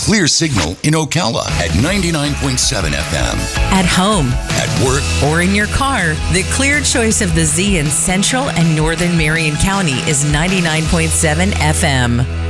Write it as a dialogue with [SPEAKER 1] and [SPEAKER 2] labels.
[SPEAKER 1] Clear signal in Ocala at 99.7 FM.
[SPEAKER 2] At home,
[SPEAKER 1] At work,
[SPEAKER 2] or in your car, the clear choice of the Z in Central and Northern Marion County is 99.7 FM.